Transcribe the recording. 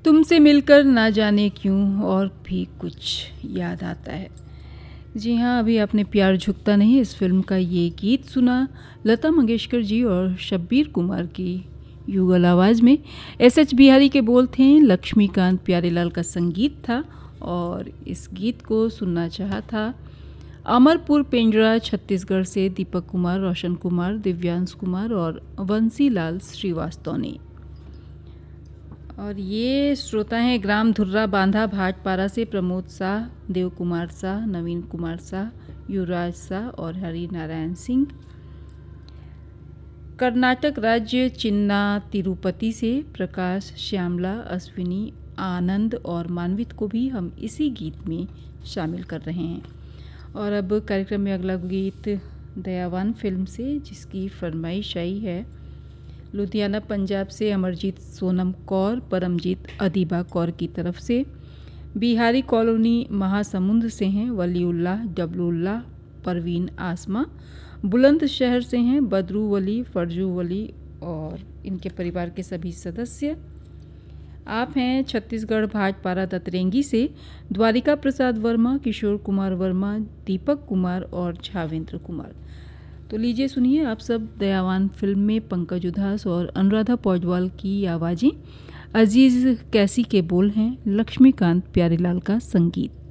तुमसे मिलकर ना जाने क्यों और भी कुछ याद आता है। जी हाँ, अभी आपने प्यार झुकता नहीं इस फिल्म का ये गीत सुना लता मंगेशकर जी और शब्बीर कुमार की युगल आवाज़ में। एस बिहारी के बोल थे, लक्ष्मीकांत प्यारेलाल का संगीत था और इस गीत को सुनना चाहा था अमरपुर पेंड्रा छत्तीसगढ़ से दीपक कुमार, रोशन कुमार, दिव्यांश कुमार और वंशीलाल श्रीवास्तव ने। और ये श्रोता हैं ग्राम धुर्रा बांधा भाटपारा से प्रमोद शाह, देव कुमार शाह, नवीन कुमार शाह, युवराज शाह और हरि नारायण सिंह। कर्नाटक राज्य चिन्ना तिरुपति से प्रकाश, श्यामला, अश्विनी, आनंद और मानवित को भी हम इसी गीत में शामिल कर रहे हैं। और अब कार्यक्रम में अगला गीत दयावान फिल्म से, जिसकी फरमाइश आई है लुधियाना पंजाब से अमरजीत सोनम कौर, परमजीत अदीबा कौर की तरफ से। बिहारी कॉलोनी महासमुंद से हैं वलीउल्लाह, डबलुल्लाह, परवीन आसमा। बुलंदशहर से हैं बदरू वली, फरजू वली और इनके परिवार के सभी सदस्य। आप हैं छत्तीसगढ़ भाटपारा दतरेंगी से द्वारिका प्रसाद वर्मा, किशोर कुमार वर्मा, दीपक कुमार और झावेंद्र कुमार। तो लीजिए सुनिए आप सब दयावान फिल्म में पंकज उधास और अनुराधा पौडवाल की आवाज़ें। अजीज़ कैसी के बोल हैं, लक्ष्मीकांत प्यारेलाल का संगीत।